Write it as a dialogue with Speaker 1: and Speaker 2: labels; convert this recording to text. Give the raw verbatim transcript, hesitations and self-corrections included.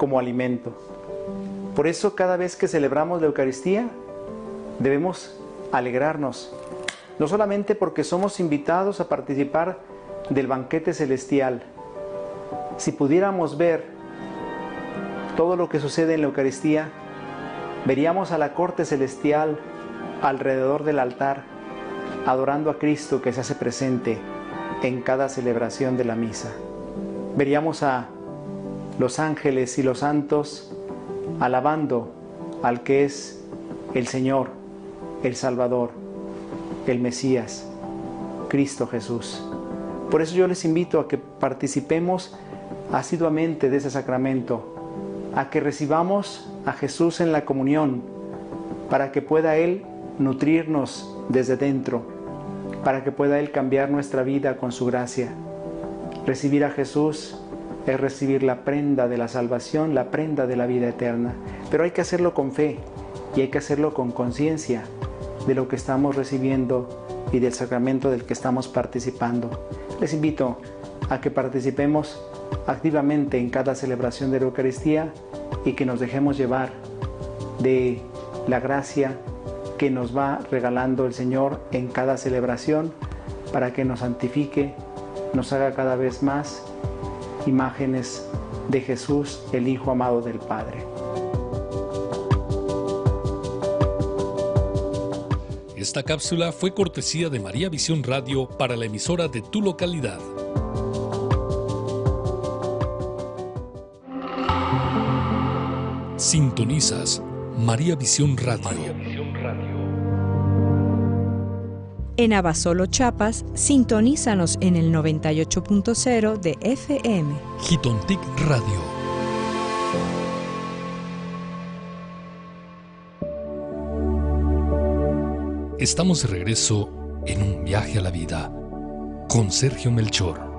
Speaker 1: como alimento. Por eso cada vez que celebramos la Eucaristía debemos alegrarnos, no solamente porque somos invitados a participar del banquete celestial. Si pudiéramos ver todo lo que sucede en la Eucaristía, veríamos a la corte celestial alrededor del altar, adorando a Cristo que se hace presente en cada celebración de la misa. Veríamos a los ángeles y los santos alabando al que es el Señor, el Salvador, el Mesías, Cristo Jesús. Por eso yo les invito a que participemos asiduamente de ese sacramento, a que recibamos a Jesús en la comunión, para que pueda Él nutrirnos desde dentro, para que pueda Él cambiar nuestra vida con su gracia. Recibir a Jesús es recibir la prenda de la salvación, la prenda de la vida eterna. Pero hay que hacerlo con fe y hay que hacerlo con conciencia de lo que estamos recibiendo y del sacramento del que estamos participando. Les invito a que participemos activamente en cada celebración de la Eucaristía y que nos dejemos llevar de la gracia que nos va regalando el Señor en cada celebración para que nos santifique, nos haga cada vez más imágenes de Jesús, el Hijo amado del Padre.
Speaker 2: Esta cápsula fue cortesía de María Visión Radio para la emisora de tu localidad. Sintonizas María Visión Radio. María Visión Radio.
Speaker 3: En Abasolo, Chiapas, sintonízanos en el noventa y ocho punto cero de F M.
Speaker 2: Jitontic Radio. Estamos de regreso en un viaje a la vida con Sergio Melchor.